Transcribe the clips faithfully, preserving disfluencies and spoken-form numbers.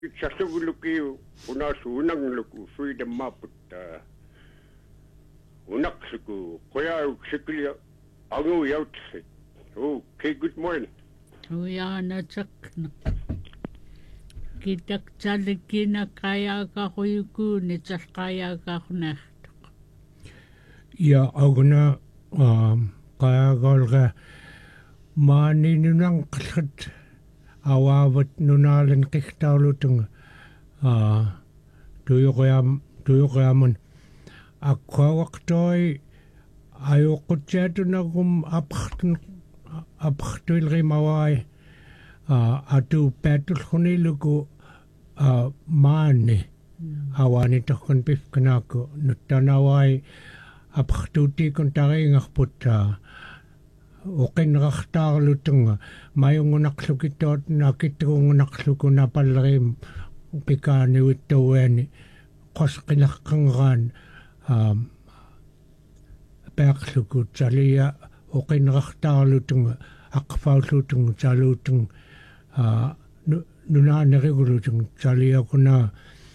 Sasuguluki unasuunangluku suidamaputta unaksuku koya uksiklia angu yautsi. Okay, good morning. Uyana tsakna. Kitak tsalikina kaya kahuyuku ni tsalkaya kahunahtuk. Ja agna kaya galga maani nunang kalkat awavat nunalan kiktaulutung tuyukayam tuyukayaman akwawaktoi ayokutsatunagum aphtun apkhtuilri mawai atu petul khuniluku maani awani takon pifkanako nutanawai apkhtuti kontaringakputta uqinrartaarlutunga mayungunaqlukitoot nakittugungunaqluku napallerim pikaaniwittuani qosqilaqqanraan peaqluku talia uqinrartaarlutunga aqfaullutunga taluutung nunaaneriggulutung taliakuna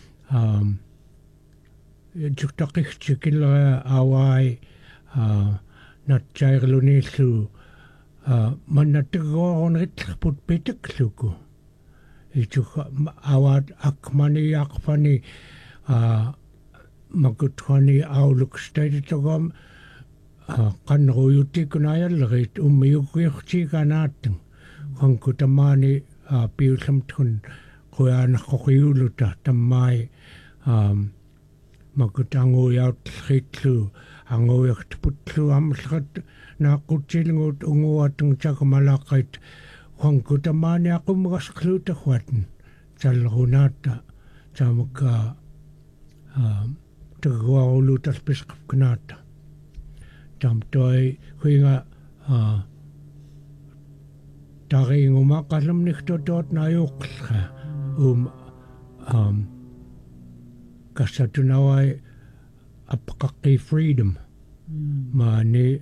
juktaqixtikilera awai natsairlunillu mannatiggoorunritlerput pitikluku ichuka awat akmaniaqfani makutrani aulukstaititagam qanruyutikunayallerit ummiyukiortiikanaattung qankutamaani piullamtun quyaanaqoqiuluta tammai makutanguyautllritlu anguiartputlu amllerat naaqutsilnguut unguatung takamalaqait qankutamaani aqumgasqluutahuatn tallerunaata taamaka tegguaruluutalpisqapkanaata tamtoi huinga taringumaqallamniktotoot naayuuqqa um um kasatunawai apqaqqi freedom maani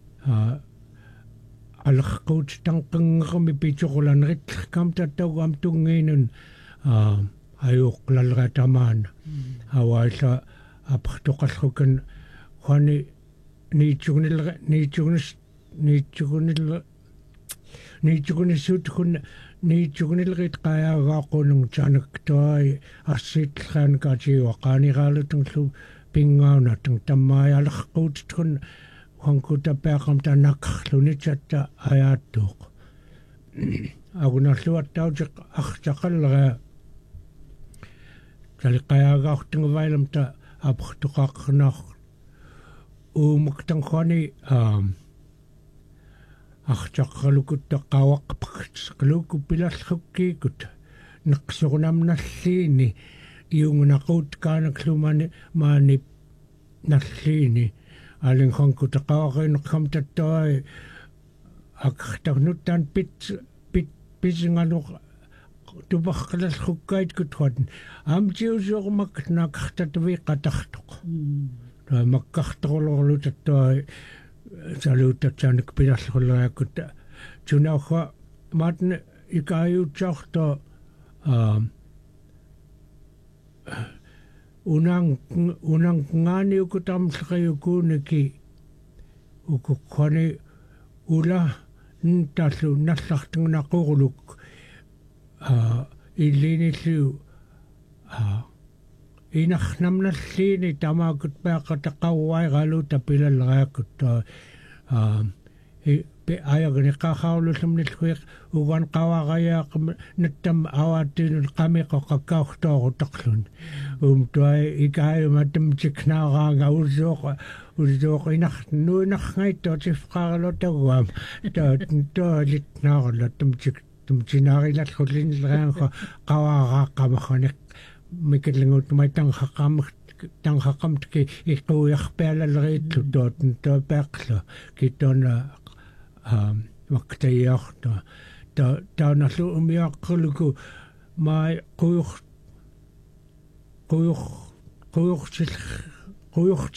alaqquut tanqanngaqami pichoqulaneritllerkam tattaugaam tungiinun ayuuqqlalratamaana awailla apqtoqallrukan khani niitsugunil niitsugunis niitsugunil niitsugunissut niitsugunilrit qayaagaaqunung taanaktoi assiitllraan kaatiwa qaaniraalutunglu pingaunattung tammaai alaqquutitkun qankuutapeaqam tanaqarlunitatta ayaattuuq agunarluattautiq artaqallera taliqayaagaartungavailamta aportuqaqqernaar uumuktangqani артаққалукутта қаваққапақсеқлууку пиларлуккиикут неқсорунамналлиини иунгунақут каанаклумани маани наллиини алинхонкута қавақинеққам таттуай ақартарнуттаан пит пит писингалу тупаққалаллуккаит кутуатн амтиусуормак наақартатуиқатартоқ таа маккарторулорлу таттуай salutatsaanik pilarlullaakut tunauqa maatne ikaayuutsaarto unang unang ngaaniukutarmlleqayukuuniki ukuqqani ula ntallu nallartungunaquruluk illiinillu inarnamnalliini tamaakut peaqataqauaigaluuta pilaleriakut pe ayagniqaaqaarullummnilluiq ugan qawaqayaaq nattam awaattiinul qamiqoqakkauxtoorutarlun umtuai ikaayumatam tiknaaraanga usuoqa usuoq inar nuinarngaittotifqaaralutaguam toalitnaarullattam tik tumtinaarilallullinilerianqa qawaraaqamakhaniq mikillingut mai tanghaqam tanghaqamtki iquujarpialaleriitlu tootn toopeaqlu kitona maktayarta ta taanallu umiaqquluku mai quyur quyur quyurtil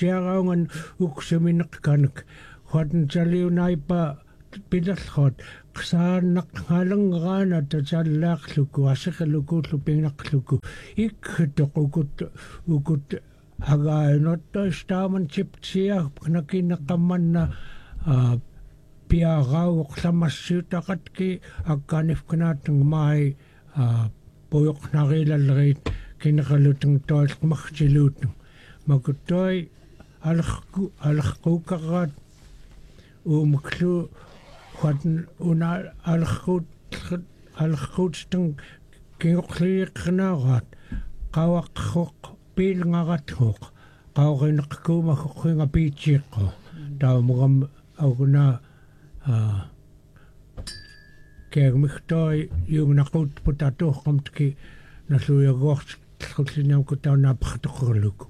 quyurtiaraungan uksimineqqanak huatn taliunaipa pilalluat сааннаққаланграана татааллаарлуку асақалукууллу пингнақлуку икхутоқ укут укут агаанотто стааман чиптиа пнакиннаққамманна а пиарауқ ламассуутақатки аккаанифканааттунг маи а поёқнарилаллерит кинералутун тоалқмартилуутну макуттой алерку алеркуукараат уумаклу хатн уна алеркут алеркутстун киноқлиеқнараат қаваққоқ пилнгаратхоқ қаоринеқкуумахоққинга пиитсиққо таамугам аугуна а кэрмихтой югнақут путатоққамтки налуягоорт хуллинаамку таунааппартоққорлуку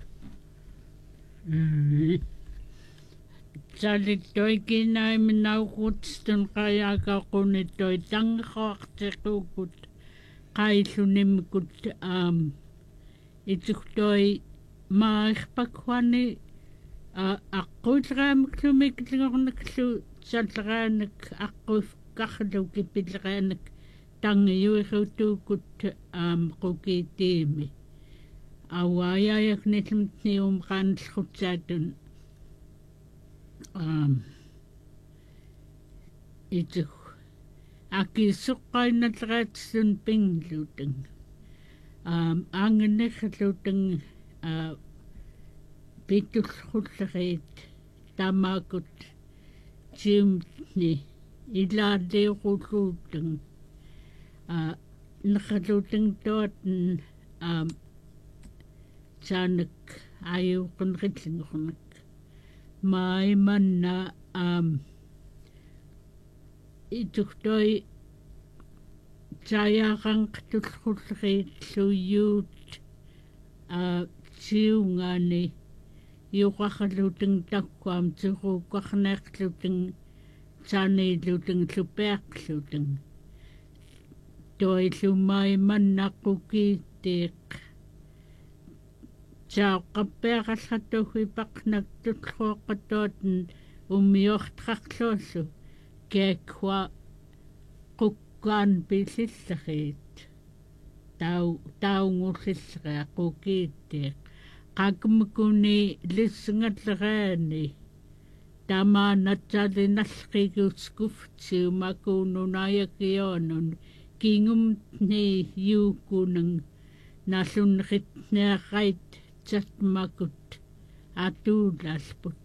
салиттoi кинаиминаугутстун қаяакақуниттoi тангеқоартеқукут қаиллуниммикут аам итсуктoi маахпаквани а аққуутераамиклумик лигорнаклу саллерааник аққуф карлу киппилерааник тангиуируутуукут аам қукиитиими ауаяякнилмтниум qaanllerutsaatun аам иту акисоққайналераатсун пинглутэн аам ангеннерлутэн а питуллерит тамаакут тимни илаалиуқуллуутэн а нахалутэн тоотн аам чанак аюуқнриллингорнак маиманна аам итухтой таяақангтуллерит луйуут а тиунгани юқахалутэн таккуам тирууккарнеэрлутэн таанилутэн лупеэрлутэн тойлумаиманнаққукииттиқ тааққаппеараллаттугуипақнак туллуоққатуутэн уммиортақарлуаллу кеаккуа қуккаан пиллиллерит тау таунгуллиллериа қукииттиқ қакмакуни лиссингаллераани тамаанатсалиналлқигуутскуфтиумакуунунаякиоонун кингумтни юуккунан наллуннеритнеаррайт татмакут атуулалпут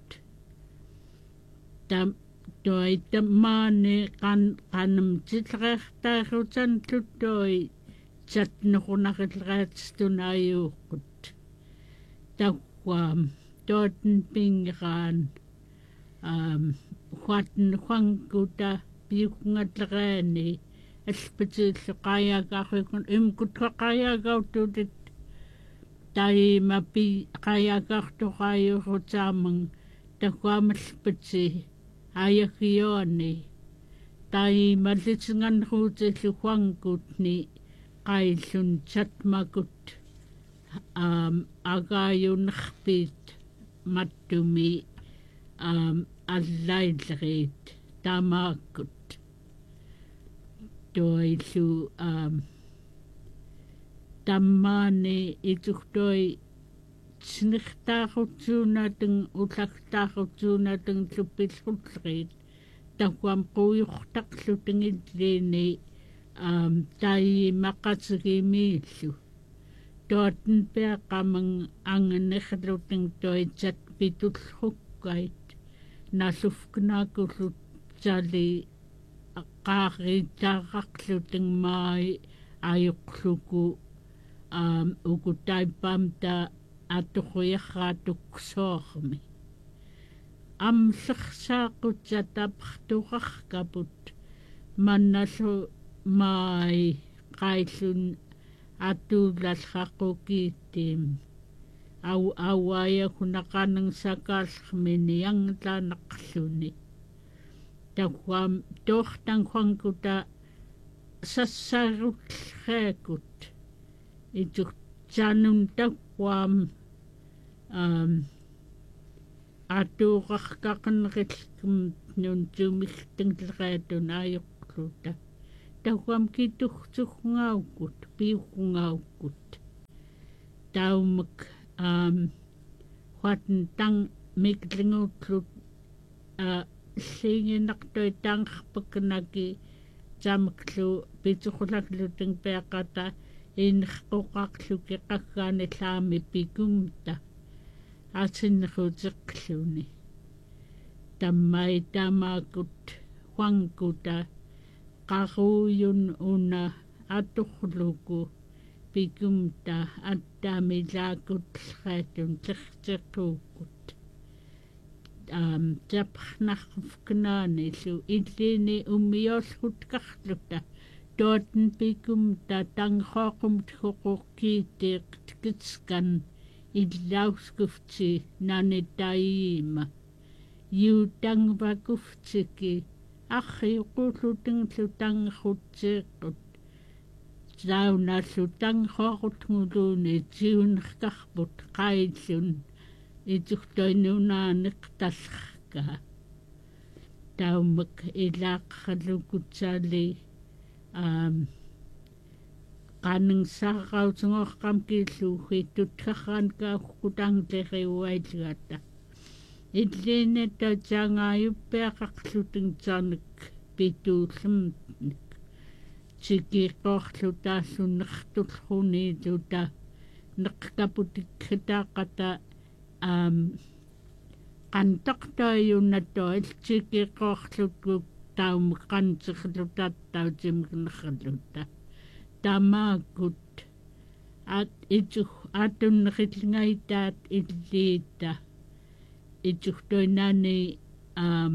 там той тамаани кан канам тиллериартаарутан туттoi татнерунариллераатстунааюуккут таккуам тоотн пингерaan аам хуатн хуангута пиукнгатлераани алпатиллеқаяакаарикун имкутқақаяакаутутит таимапи қаяакаартоқааюрутааман такуамалпати аякиоани таималлитинганруутиллу хуангутни қаиллун татмакут аам агааюнерпит маттуми аам аллайлерит тамааккут тойлу аам таммаани итуктoi синертаарутсуунатэн уллагтаарутсуунатэн луппиллерлерит такуам қуйортарлутингиллиини аам таи мақатигимииллу тоотн пеақаман ангеннерлутин тоитсат питуллруккайт налуфкнаакуллут сали аққааритаарарлутин маи аюқлуку аам укутайпамта атуқуярраатуксоорми амлерсаақутсатапартуқаркапут манналу маи қаиллун атуулаллақукииттиим ау ауая кунақанан сакааллерминианглаанаққлуни такуам тоортан хуангута сассааруллаакут итук чанун такуам аам атууқаркақнериллум нун тумиллтангилераатун аайоқ tuqluta tauam kituqtuqngaukut piuqngaukut taumak um huatan tang miklingutlut a singinaqtoi tangqpaknaki tamaklu pituqulakluting peaqata inqoqaqluki qaqqaani laami pikumta asinnequtiqluni tammai tamakut huankuta qaruyun una atuqluku pikumta attaamilaakut lqaatun tirtiquukut um tapnaqfknaani lu illini ummiollutkaqluta tootn pikumta tangqoqumut huquqkiitiq tikitskan illauskufti nanitaiima yuutangvakuftiki arriuqullutinglu tangqutseequt saunallu tangqoqutnguluuni tiunerkarput qaillun ituqtoinunaaniq tallarka taumak ilaaqqallukutsali um qaningsarrautungorqam killuugi tutqarraankaaqutangteriuailgata illini tatsangaayuppeaqarluting tarnik pituullumnik sikiqoorlutaallunertulruniiluta neqqaputikkritaaqata um qantaqtaayunnattoil sikiqoorlutkuk taumqanterlutattautimnerluta tamaakut at itu atunnerillingaitaat illiita ituqtoinani um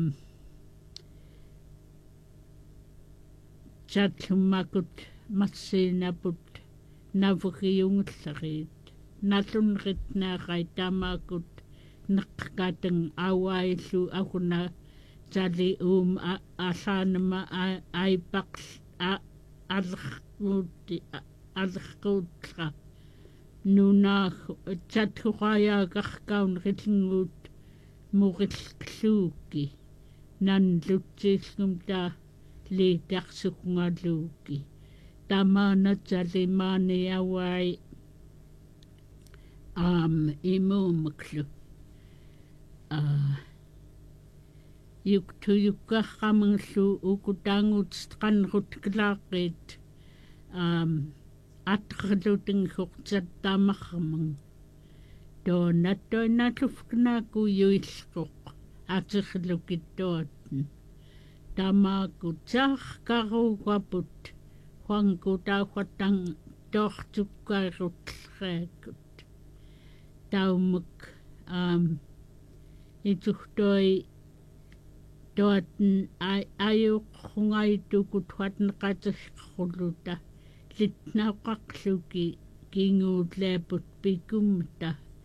chatlumakut massiinaput navugiungllariit nallunritnaarai tamaakut neqqatang awaillu akuna tali um allaanama aipaqs alqquutti alqquutra nunaaq chatluqayaaqarkaun rillinguut muqillluuki nanlutsiillumta liitarsuqngaluuki tamaanatali maaniawai um imuumaklu uh yuktuyukkarqamanglu ukutaangut qanrutklaaqit um atqerlutinghuqtattamarmang toonattoinnaallufknaaku yuillquq aterlukittoatn tamaakut saarkaruugaput huankutauqatang toortukkairutllraakut taumak um ituhtoi toatn ayuqqungaitukut huatneqaterqulluta litnauqaqluki kinguutlaaput pikumta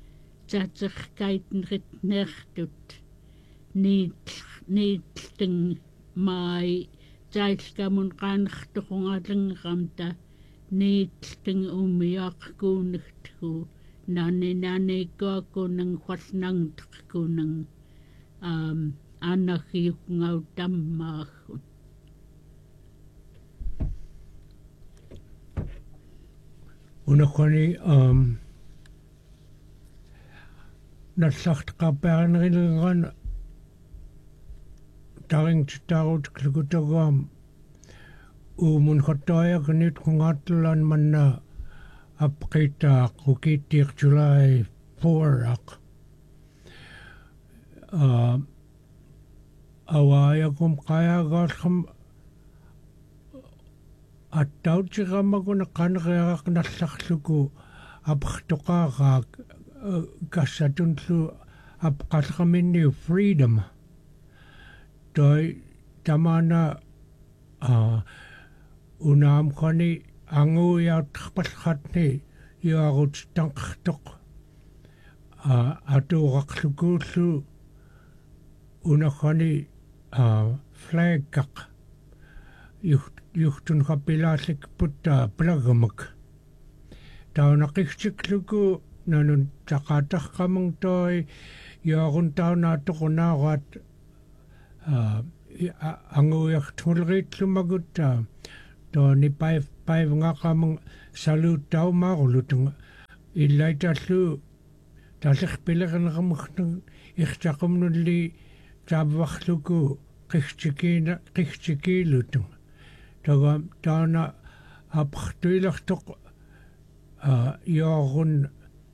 taterkaitneritneertut niit niitlteng mai tailkamun qaanertoqungalengeramta niitlteng umiaqkuunertgu nani nani koakunang hualnangteqkunang um anahiuqngautammaaggut unaqani um nallартеқарпааранерилеран тарингтитаарут клукутагуам уумун хоттоаякнит қунгааттулаан манна апқитаақ укиттиертулай форак а аваякум қаяагаалхам аттаутираммагуна қанериарақ налларлуку апхтоқаараак кассатунлу апқалераминни freedom той тамана а унаамхани ангуяутарпаллратни юарут тангертоқ а атуурақлукууллу унахани а флаггақ юхтун хапилааллик путта плагамак таунақиксиклуку нанун тақаатарқамун той юарун таунаатоқунаараат а ангуиартулериитлумагутта тони паив паивнгақаман салууттаумаарулутунга иллайталлу талерпилернераммернег иртақумнулли таавварлуку қихтикиина қихтикиилутун тага таана апартуилартоқ а яорун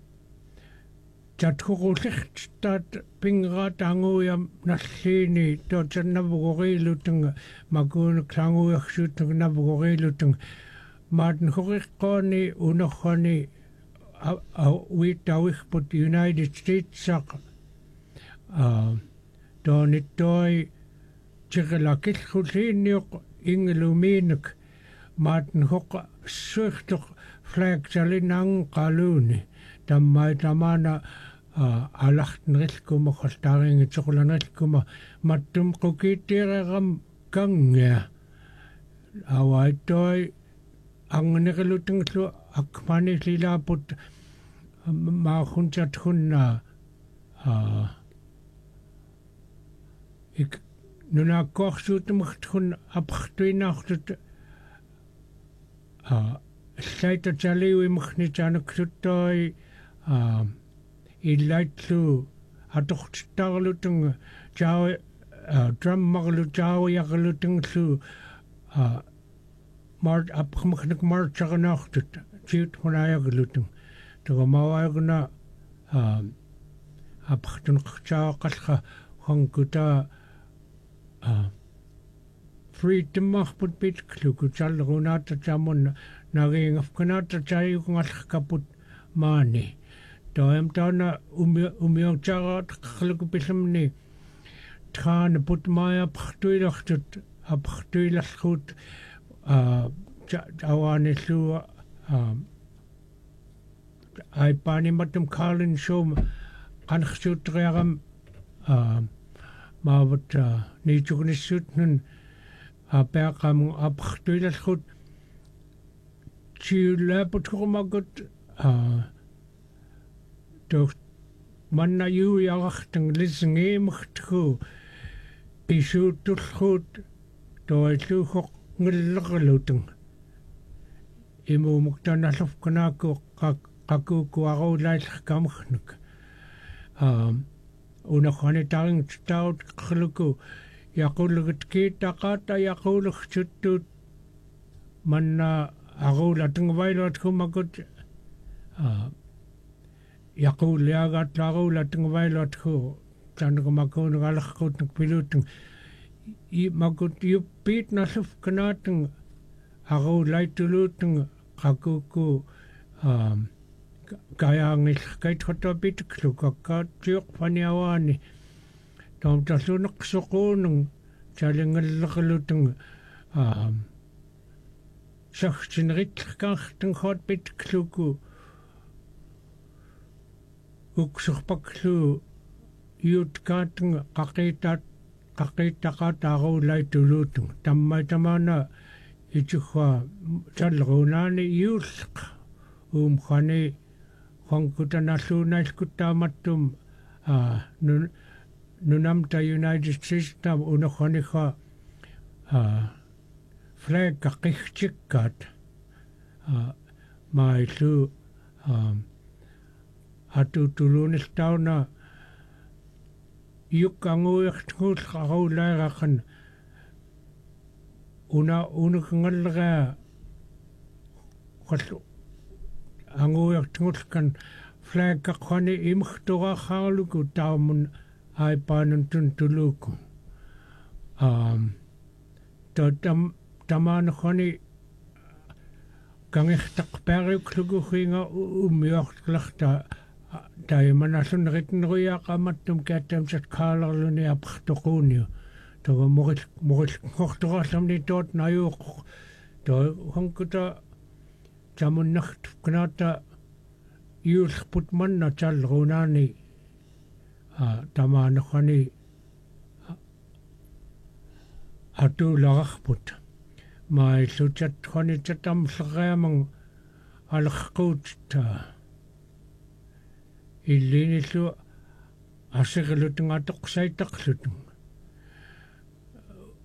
татхуруллертаат пинграат ангуям наллиини тоотаннавгориилутунга макуунек сангуйарсуутнуг навгориилутунг маатн хориққоони унеррани а уиттауихпут United States сақ а тоониттой тирлакиллулиинниоқ ингелумиинек маатн хоқ суертоқ флаг салинаан қалууни таммай тамаана алартнерилкума халтаарингитсоқуланерилкума маттум қукииттиерерам кангя аваиттой ангнерилутинглу акманилилаапут маахунтатхунна а ик нунааккуарсуутумартхун апартуинаартут а сайта талиуимерни таанаксуттой а иллайтлу атортиттарлутунга чаа драммарлу чаауярлутунглу а мар апхмахник марчаганаартут тиут хунааяглутун тагамааваагна а апхтунqartaaqalqa хангута а freedom-арпут питклуку таллерунаата таамунна нагиингавканаата тааюкунгаллаккапут маани тоем таана уми умиортаараат қарлуку пилламни траана путмая партуилартут апартуиларлуут а авааниллуа а айпааниматум карлин шоум канхсуутриарам а маават нитугниссуутнун апеақаму апартуиларлуут чиулаапутгумагут а тох манна юуярартан лиснгиимертгу писууттуллуут тоайлуухоқ ngillerlutun имумуктаналлуфканаакку qakkuukuaruulaillerkamernuk а унахани тарин таут қрлуку яқуллугут кииттақаата яқуулерсуттуут манна аруулатунгвайлуатхумакут а яқуулиагаатлааруулатунгвайлуатху танукумакуунегалерқутнук пилуутун и макут юппит наллуфканаатун аруулайтулуутун qakkuukku а каяангиллкайтхотопитклукаккаатсиоқ фаниаваани том таллунеқсоқуунун талингаллеқлутун а сахтинритлеркаартун хотпитклуку уксерпаклу юткаатун қақиитаат қақииттақаатааруулайтулуутун таммай тамаана итухва таллерунаани юуллеқ уумхани хангутаналлуунаалкуттааматтум а нунамта United States там унаханиха а флаг қихтиккаат а маилу а атутулунилтауна юккангуйертгууллараулаагақан уна унукнгаллегаа qallu ангуйертгуулкан флаг қаққани имхтураахаарлуку таамун айпаанун тунтулууку аам тотам тамаанахани кангертақпаариуклугухинга уммиортларта таиманаллунеритнеруяақаматтум кааттамсат каалерлуни апартоқууниу тога морил морил хортораалламни тоот наюоқ то ханкута тамуннарт кнаата юулпут манна таллерунаани а тамаанахани атууларарпут маиллутат хони татамлериаман алерқуутта иллиниллу асерлутунгаатоқсаитақлутун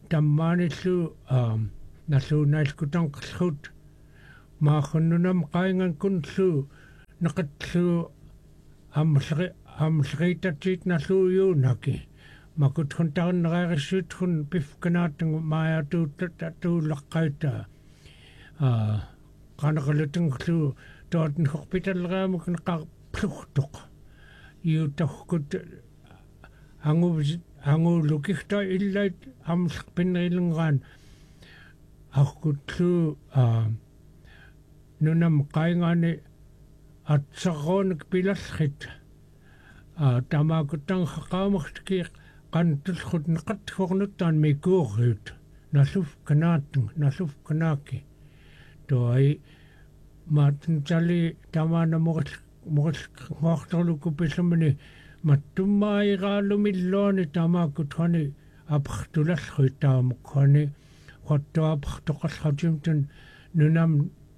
tammaanillu um nalluunailkutanqallrut maakhannunam qaingan kunlu naqatlu amlri amlriitatit nalluuyuunaki makutkhun tarneraarissuutkhun pifkanaatangu maayatuutta tuulaqqaita a qanaqalutunglu tootn hospitalraamuk naqarplurtoq iutahkut angu angu lukihta illait amlqpinnerilungaan arkutlu a nunam qaingani atsaronik pilallit a tamakutang qaqaamaqtiki qantulkhut naqatkhornuttaan mikuurriut nalluf kanaatung nalluf kanaaki toi maatun tali tamaana moqal moqal ngoortorluku pillamani mattummaaiqaalumillooni tamakutkhani apqtulallrui taamukhani qattuapqtoqallratimtun nunam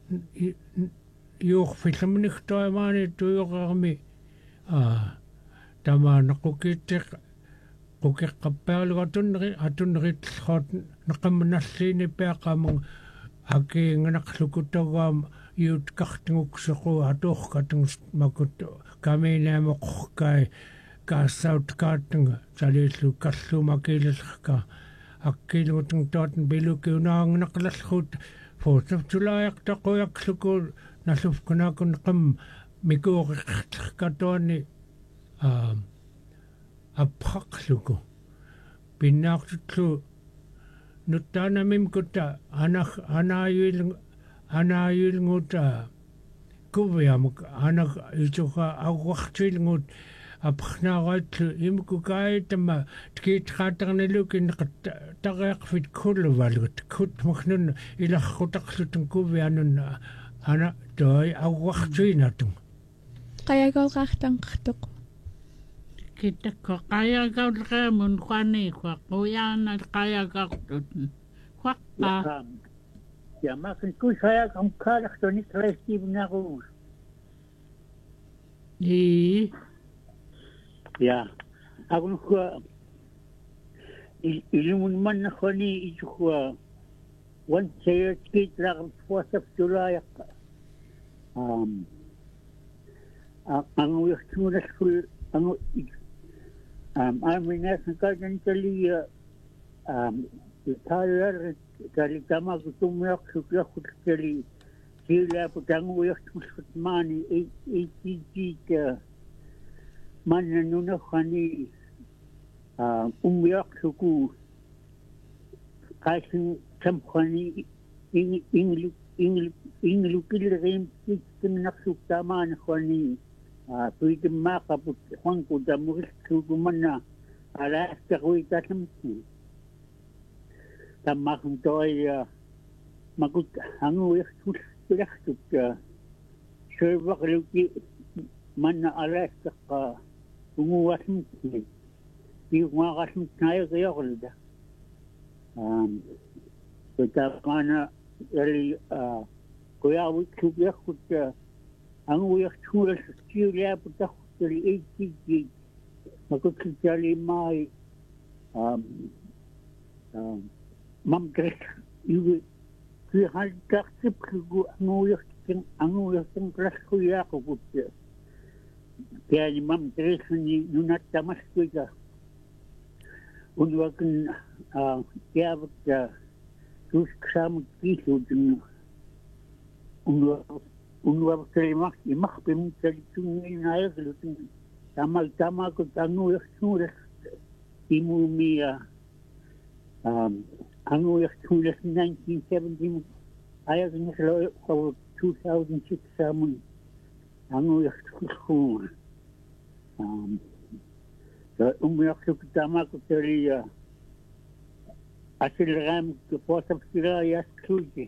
yuurfillamniktoimaani tuyoqarmi a tamaana qukitteq qukiqqappaarlugatunri atunritlloot naqamnalliini peaqamung akiinganaqlukutaguam iutkartunguksequ atuorkatung makut kamiinaamoqorkai kaassautkaatunga salillu kallumakiilallerka akkiilugutung tooten pilukiunaangnaqlallruut foortavtulaajaqtaqujakluku nallufkunaakun qam mikuuqiqlerkatuani a apqaqluku pinnaartutlu nuttaanamim kutta anaq anaayuil anaayuilnguta kuviamuk anak ituqa auqartuilngut apqnaaraitlu imkukaitama tkiitqaatarnilukin taqeaqfit kulluvalugut kutmaqnun ilarrutaqlutun kuvianun ana toi auqartuinatung qayaqolqartanqartoq kitakko qayaqaulqaamun qaniqa quyaana qayaqartut qaqqa ja maken kuisaya kam kaarto niet rechtstreeks naar ons. Ii Ja, aku nog ilumun man na khani ichwa one chair skate lang fourth of July um ang wixtuna school ang um arminas kajan tali um taler kali tama kutumyak sukya kuteli sila putang wixtuna mani eight man nuna khani umyak suku kasin tam khani ing inglu inglu inglu kilrim sistem naksuk taman khani tuitim makaput khon ko damuris suku manna ala takwi tasamti tamakun toy makut hangu yakut yakut servak luki manna ala takka umuwasmti iumagasmit nayo kayoqlda um tutaqana eli koyawit subyakut anguyakhturas tiulia putakhuli eighty makutali mai um um mamdres iu ki haltaksip ku anguyaktin anguyaktin krasuyakut kaya imam tres ni nunat tamas kuika unwakan kaya bakta tus kasama kiso dun unwak unwak terimak imak pim talitong inayak lutong tamal tama ko tanguyak suras imumia anguyak suras nineteen seventy ayak nislo ko two thousand six samun anguyak suras um so umyak sukutama ko teriya asil ram ko posap sila yas kluji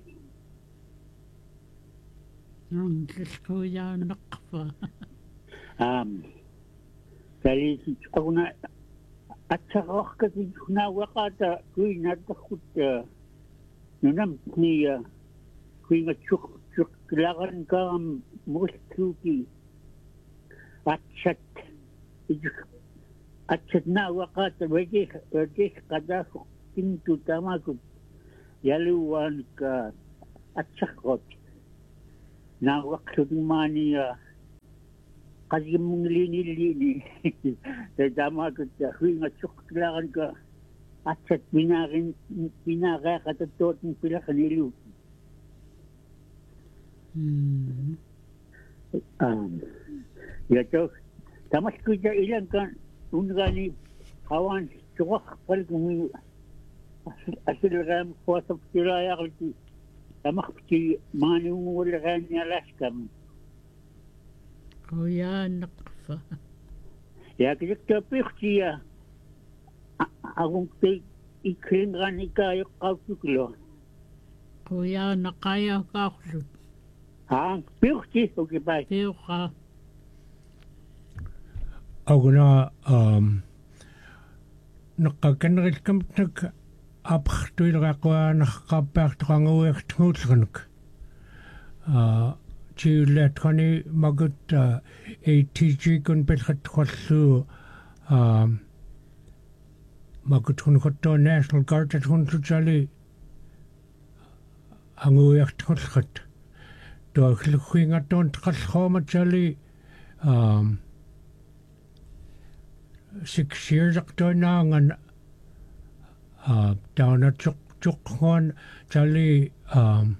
nung kuya nakfa um kali ako na at saka kasi nawakata kuy natakot nunam niya kuy nga chuk chuk kailangan ka mustuki at chat at chat na wakata wagi wagi kada tintu tamakut yaluan ka atsakot na waksud mani kasi mong lini-lini tamakut huwing atsukklakan ka atsat binakin pinakakatatot ng pila kanilu. Hmm. Um, yato tamas ko dyan ilan ka unggani kawan suwak pal kung asil ram kuwasap tiraya kalti tamak ki manungul kan niya laskam Kuya nakfa. ya kijak tapik siya akong tay ikring gani kayo kautuklo Kuya nakaya kaklut. ha pirti okay bye Teo ka. Ako na, um, nakakanarit kam nag apachtuil ako nakakapert kang uwek tngutsanak. Uh, Chi let kani magut uh, A T G kun petkat kwatsu um, magut kun koto National Guard at kun tutsali ang uwek tngutsakat. Do khlukhwinga ton tkatskhoma tsali um, six years ago na ngan uh, down at chuk chuk hon tali um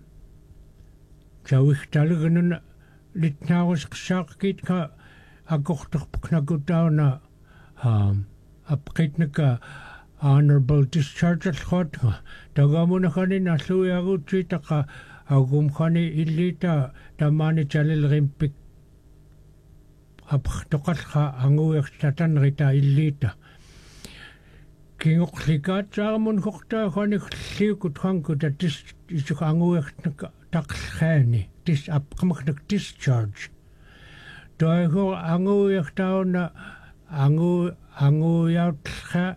chawik tali ganun litnawas ksak kit ka agoktok pagnagudaw na um apkit na ka honorable discharge at hot daga mo na kanin nasuy ako chita ka agum kani ilita damani chalil rimpik apachtokas ka anguyak satan rita illita. Kingok likat sa amon kokta kani sikut hangko da dis isuk anguyak takshani dis apkamak nak discharge. Doi ko anguyak tao na angu anguyak ka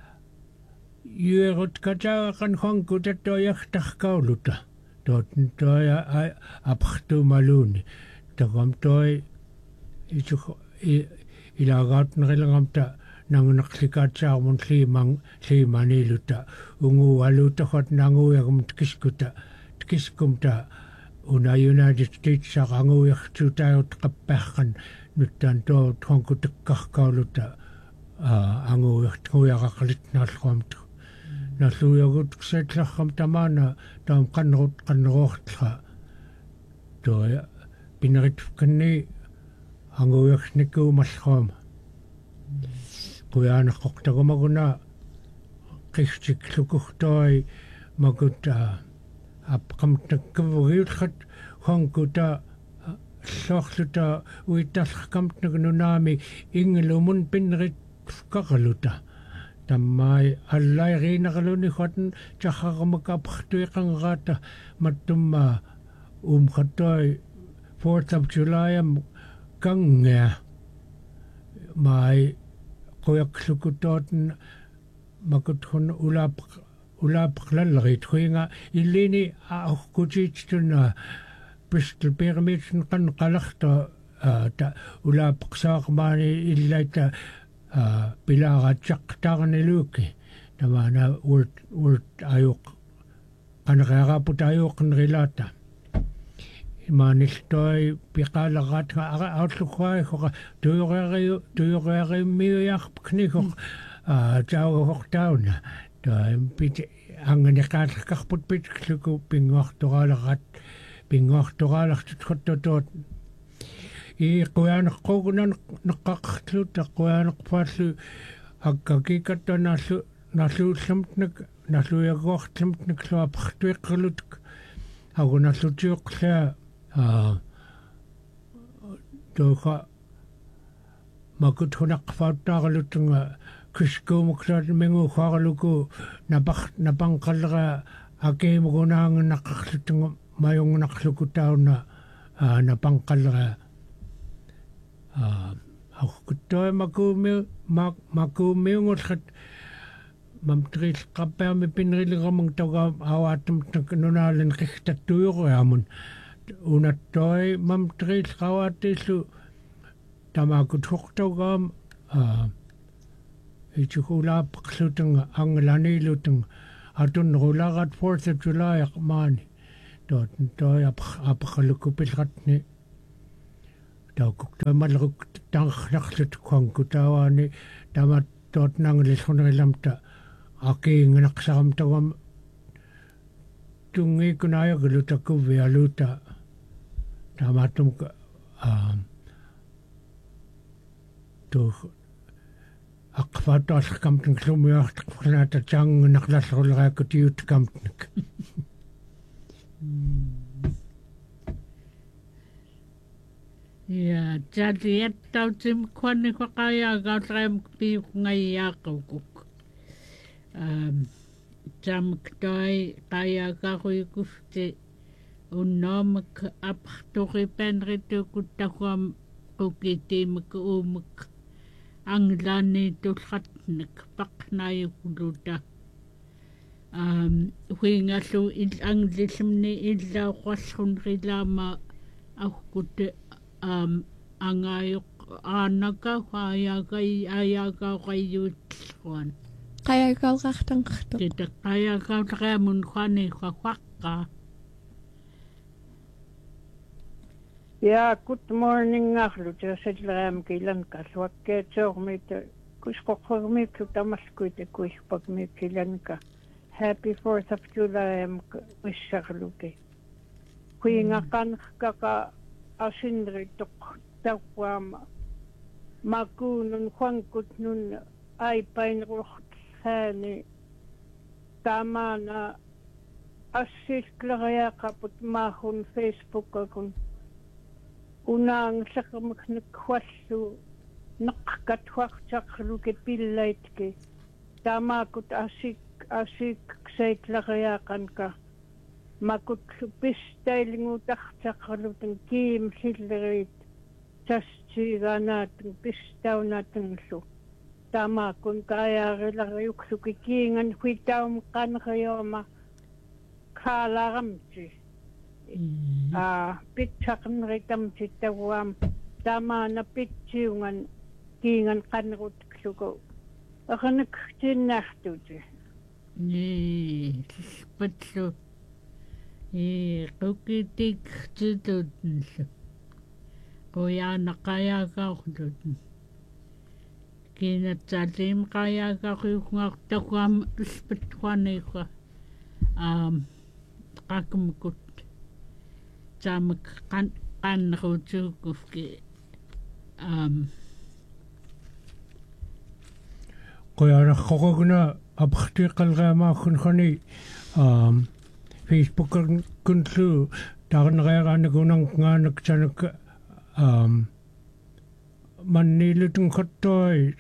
yuerut kaja kan hangko da doyak takkauluta. Dot doi apachtu maluni. Tagam doi isuk ilagat narilangamta nang naklikat sa amon limang limaniluta ungu waluta hot nangu yagum tkiskuta tkiskumta una United States sa kangu yaktu tayo tkapahkan nutan to tongku tkakkauluta angu yaktu yagakalit nalkamta nasuyagut ksetlakkamta mana tam kanrot kanrohtla to pinaritfkani anguyak niku maskhom kuya nakoktago maguna kishtik lukuhtoi maguta apkam nakavugil khat hongkuta sokhluta uitalkam nagnunami ingelumun pinrit kakaluta tamai allai rinakaluni khoten chakhakamakaphtu kangata matumma um khatoi fourth of July am kangya mai koyak sukutoten makutun ulap ulap klalri twinga ilini a kuchituna Bristol Pyramidsen kan qalaqta ta ulap qsaaqmani illaita pilaga chaqtarniluki tamana urt urt ayuq qanqaraput ayuq nrilata manistoi piqalagat ka outlukwai ko tuyore tuyore miyak knikho a taw hoktaun ta pit angnekat kakput pit kluku pingortoralagat pingortoralagat trottot i qoyan qogunan naqaqtlut qoyan qfallu hakkakikat nasu nasu samtnak nasu yagortmtnak luapxtuiqlut aguna sutiuqla a toka makuthunak fauttarlutunga kuskuumuklat mengu kharluku napaq napangqalra akeemugunaanga naqqarlutunga mayungunaqlukutauna napangqalra a aquttoy makumi makumiungullat mamtril qappami pinrilramung toga awatum nunaalin qihtattuuruamun unattoy mamtril qawatisu tamakuthuqtogam a ichukulaapaqlutanga anglanilutanga atun rulagat fourth of July akmani dot toi ap apkalukupilratni taukuk tamalruk tanghnaqlut kwangkutawani tamat tot nangilisonrilamta akiinganaqsaram tawam tungi kunaya geluta kuvialuta tamatum um to aqfato alkamtin klumiart qnata chang naqlasrulra kutiut kamtnik ja jadi ettau tim kwanni kwakaya gautrem pi ngai yakuk um jam ktoi kaya kakui kufte unomak apchtori penritu kutakwam ukiti mkumuk ang lani tulkatnik paknayo kuluta um huinga su il ang lismni illa kwasun rilama akute um angayok anaka kaya kay ayaga kayut kwan kaya kau kahtang kahto kita kaya kau takemun kwani kwakka. Ja, good morning ahlu ja sedlam kilan kaswakke chormit kuskokkormit tamaskuite kuispakmit kilanka. Happy fourth of July am wishagluke. Kuinga kan kaka asinri tok takwam makunun kwankut nun ay pain ruht hani tamana asis klagaya kaput mahun Facebook akun unang sakamak nakwassu nakakatwakchakluke pillaitke tamakut asik asik saitlagayakan ka makut pistailingutakchaklutin kiim sillerit tastsiganatun pistaunatunsu tamakun kayagilagayuksuki kiingan huitaum kanrayoma kalaramti ah pitchakn ritam chitawam tama na pitchiungan kiingan kanrut ksuko akanak tinnahtute ni patso e kukitik tutun koya nakaya ka kudun kina tsalim kaya ka kuyukngak takwam uspatwane ka um kakumkut Jamak kan kan roju kufke um qoyara khogogna abkhti qalgama khunkhani um Facebook kuntu tarnreerane gunang nganak chanak um manilutun khottoi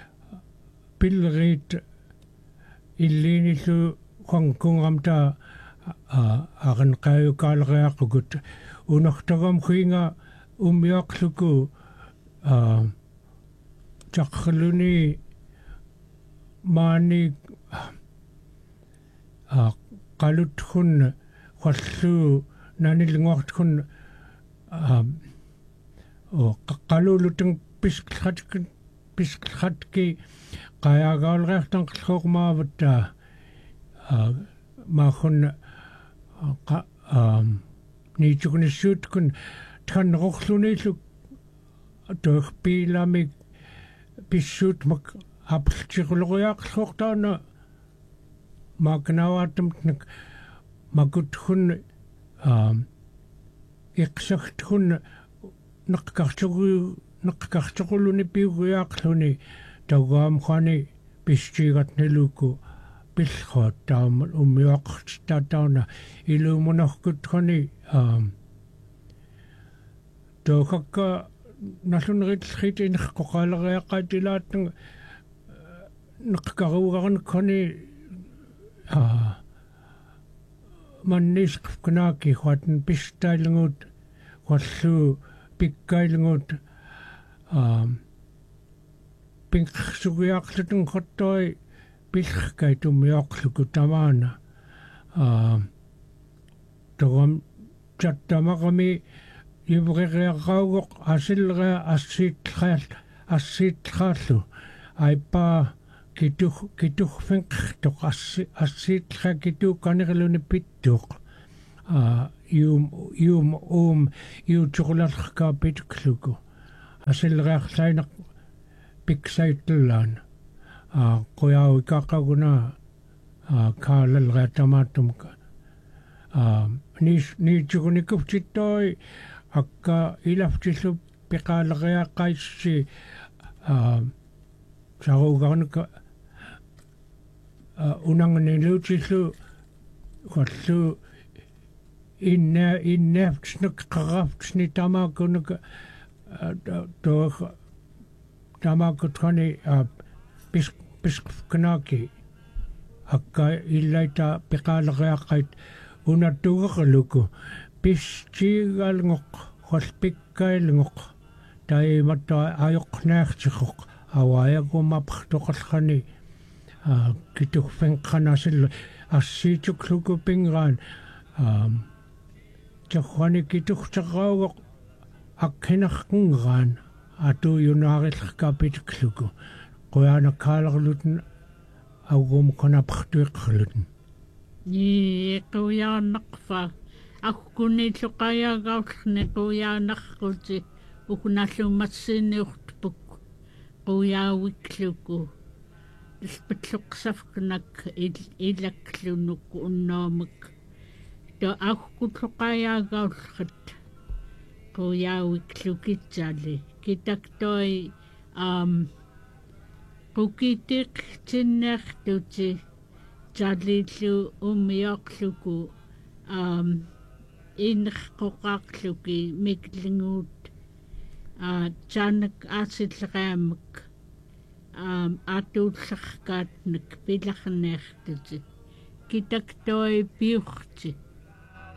pilrit illinisu khongkungamta agan kayo kalreaqut unaqtagam khinga umyaqluku a chakhluni mani a qaluthun khallu nanilngortkun a o qalulutun piskhat piskhatki qayagalreartan qlormaavata a mahun qa um ni chukun shoot kun tan rochluni lu durch pilami bishoot mak apchirloyak khortana magnawatum maguthun um iqsagthun naqkarchuru naqkarchuruluni piuyaaqluni tawam khani bischigatniluku bilkhot taam ummiaqtatauna ilumunorkutkhani um tokakka nallunritllritin qoqaleriaqatilaattung neqqaruugaran khani a mannis knaaki khwatn pistailngut khwallu pikkailngut um pinksugiaqlutun khottoi pilkai tumiaqluku tamana a togam chattamaqami ibrereaqaugoq asilrea assitral assitlallu aipa kitu kitu fengtok assi assi tra kitu kanerlune pittok a yum yum um yu chokoladka pitkluko asel raxsaina piksaitlan a koyau kakaguna a kalal ratamatum ka a ni ni chukunikupchitoi akka ilaftisu piqalaqia qaissi a sarugarnika unanganiluutilu qallu inna innaftsnik qaraftsni tamakunik to tamakutrani pis pisknaki akka illaita piqalaqia unattugeqaluku pistiigalngoq qalpikkailngoq taimatta ayoqnaartiqoq awaayagumapartoqallrani kitugfenqanasil assiitukluku pingraan tarrani kitugterraugoq akkinarqungraan atuujunaarillеркапиткluku quyaanakaalerlutun auгum qanapartuiqqerlutun ni quyaanaqfa аккунилluqayaagaullerni quyaanarquti ukunallumassiiniurtupuk quyaawikluku ilpatluqsafknak ilaklunuk unnaamuk to aqulluqayaagaullerat quyaawiklukitzali kitaktoi um qukitiqtinnertuti talillu ummiorluku um innerqoqaarluki miklinguut a chanak aasilleraamuk um atuullerkaatnak pilarnertuti kitaktoi piurti